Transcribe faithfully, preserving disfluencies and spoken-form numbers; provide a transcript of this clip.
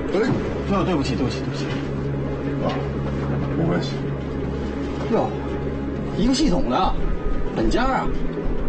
哎，哟，对不起，对不起，对不起。 啊，没关系。 哟，一个系统的，本家啊。